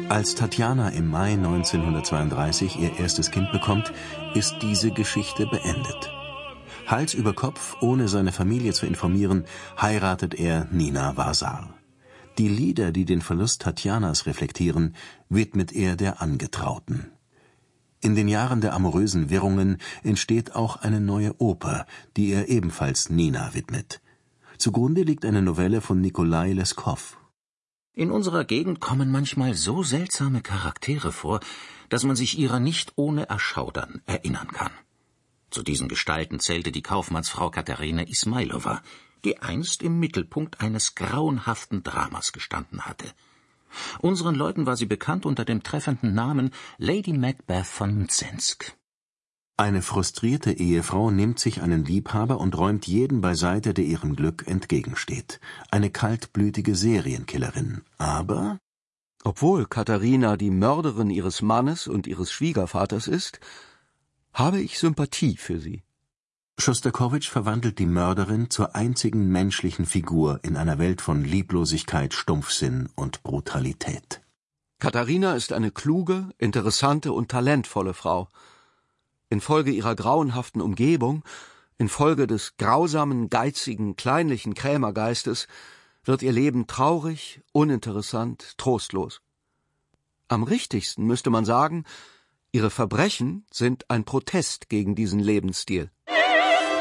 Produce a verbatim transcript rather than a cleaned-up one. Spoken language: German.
Als Tatjana im Mai neunzehnhundertzweiunddreißig ihr erstes Kind bekommt, ist diese Geschichte beendet. Hals über Kopf, ohne seine Familie zu informieren, heiratet er Nina Vasar. Die Lieder, die den Verlust Tatjanas reflektieren, widmet er der Angetrauten. In den Jahren der amorösen Wirrungen entsteht auch eine neue Oper, die er ebenfalls Nina widmet. Zugrunde liegt eine Novelle von Nikolai Leskow. In unserer Gegend kommen manchmal so seltsame Charaktere vor, dass man sich ihrer nicht ohne Erschaudern erinnern kann. Zu diesen Gestalten zählte die Kaufmannsfrau Katharina Ismailowa, die einst im Mittelpunkt eines grauenhaften Dramas gestanden hatte. Unseren Leuten war sie bekannt unter dem treffenden Namen Lady Macbeth von Mzensk. Eine frustrierte Ehefrau nimmt sich einen Liebhaber und räumt jeden beiseite, der ihrem Glück entgegensteht. Eine kaltblütige Serienkillerin. Aber obwohl Katharina die Mörderin ihres Mannes und ihres Schwiegervaters ist, habe ich Sympathie für sie. Schostakowitsch verwandelt die Mörderin zur einzigen menschlichen Figur in einer Welt von Lieblosigkeit, Stumpfsinn und Brutalität. Katharina ist eine kluge, interessante und talentvolle Frau. Infolge ihrer grauenhaften Umgebung, infolge des grausamen, geizigen, kleinlichen Krämergeistes, wird ihr Leben traurig, uninteressant, trostlos. Am richtigsten müsste man sagen, ihre Verbrechen sind ein Protest gegen diesen Lebensstil.